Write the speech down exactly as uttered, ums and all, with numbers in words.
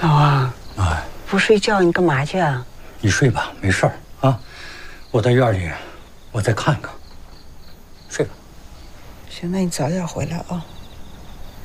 老王， 哎， 不睡觉你干嘛去啊？ 你睡吧，没事儿啊。我在院里，我再看看。睡吧。 行，那你早点回来啊。